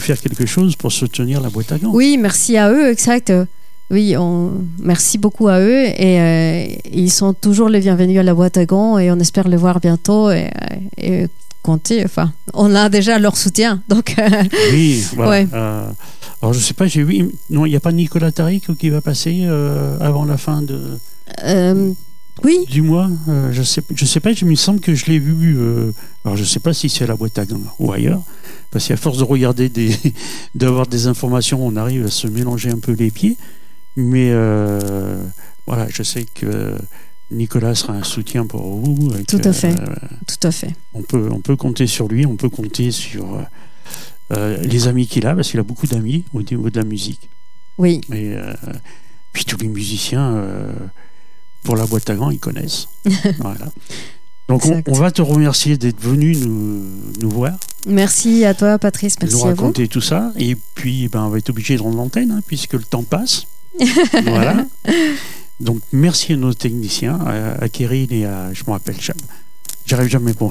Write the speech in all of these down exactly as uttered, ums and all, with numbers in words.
faire quelque chose pour soutenir la boîte à gants. Oui, merci à eux, exact. Oui, on... merci beaucoup à eux et euh, ils sont toujours les bienvenus à la boîte à gants et on espère les voir bientôt et, et compter. Enfin, on a déjà leur soutien, donc. Oui, voilà. Ouais. Euh, alors je sais pas, j'ai vu. Non, il n'y a pas Nicolas Tariq qui va passer euh, avant la fin de. Euh, oui. Du mois. Euh, je sais, je sais pas. Il me semble que je l'ai vu. Euh, alors je sais pas si c'est à la boîte à gants ou ailleurs, parce qu'à force de regarder des, d'avoir des informations, on arrive à se mélanger un peu les pieds. Mais euh, voilà, je sais que Nicolas sera un soutien pour vous. Tout que, à fait. Euh, Tout à fait. on peut, on peut compter sur lui, on peut compter sur euh, les amis qu'il a, parce qu'il a beaucoup d'amis au niveau de la musique. Oui. Et euh, puis tous les musiciens, euh, pour la boîte à gants, ils connaissent. Voilà. Donc on, on va te remercier d'être venu nous, nous voir. Merci à toi, Patrice. Merci nous à vous. raconter tout ça. Et puis, ben, on va être obligé de rendre l'antenne, hein, puisque le temps passe. Voilà. Donc, merci à nos techniciens, à, à Kérine et à... Je me rappelle, j'arrive jamais... Bon,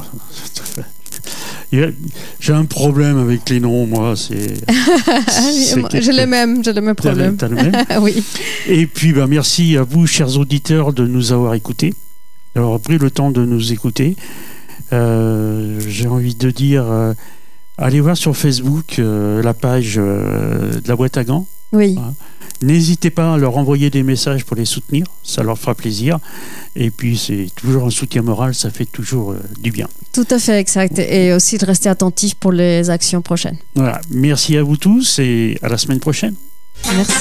j'ai un problème avec les noms, moi. C'est, c'est j'ai le même, j'ai le même problème. T'as le, t'as le même. Oui. Et puis, ben, merci à vous, chers auditeurs, de nous avoir écoutés, d'avoir pris le temps de nous écouter. Euh, j'ai envie de dire... Euh, allez voir sur Facebook euh, la page euh, de la boîte à gants. Oui. Voilà. N'hésitez pas à leur envoyer des messages pour les soutenir, ça leur fera plaisir. Et puis c'est toujours un soutien moral, ça fait toujours euh, du bien. Tout à fait, exact. Et aussi de rester attentif pour les actions prochaines. Voilà. Merci à vous tous et à la semaine prochaine. Merci.